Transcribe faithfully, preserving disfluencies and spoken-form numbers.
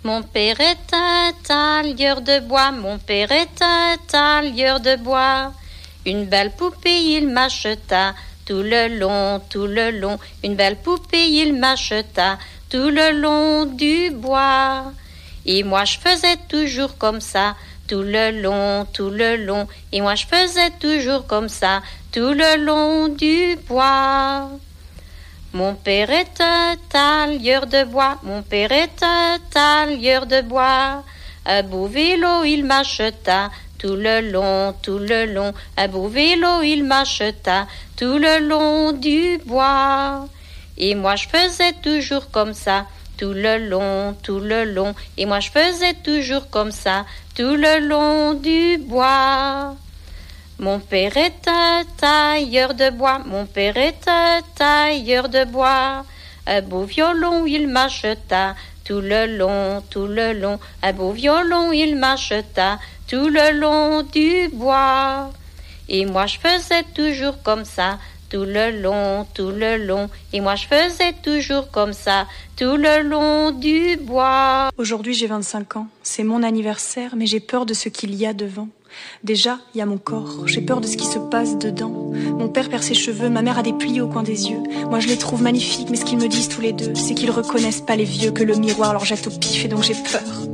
Mon père est un tailleur de bois, mon père est un tailleur de bois. Une belle poupée il m'acheta, tout le long, tout le long. Une belle poupée il m'acheta, tout le long du bois. Et moi je faisais toujours comme ça, tout le long, tout le long. Et moi je faisais toujours comme ça, tout le long du bois. Mon père est un tailleur de bois, mon père est un tailleur de bois. Un beau vélo il m'acheta, tout le long, tout le long. Un beau vélo il m'acheta, tout le long du bois. Et moi je faisais toujours comme ça, tout le long, tout le long. Et moi je faisais toujours comme ça, tout le long du bois. Mon père est un tailleur de bois, mon père est un tailleur de bois. Un beau violon il m'acheta, tout le long, tout le long. Un beau violon il m'acheta, tout le long du bois. Et moi je faisais toujours comme ça, tout le long, tout le long. Et moi je faisais toujours comme ça, tout le long du bois. Aujourd'hui j'ai vingt-cinq ans, c'est mon anniversaire, mais j'ai peur de ce qu'il y a devant. Déjà, il y a mon corps, j'ai peur de ce qui se passe dedans. Mon père perd ses cheveux, ma mère a des plis au coin des yeux. Moi je les trouve magnifiques, mais ce qu'ils me disent tous les deux, c'est qu'ils reconnaissent pas les vieux, que le miroir leur jette au pif et donc j'ai peur.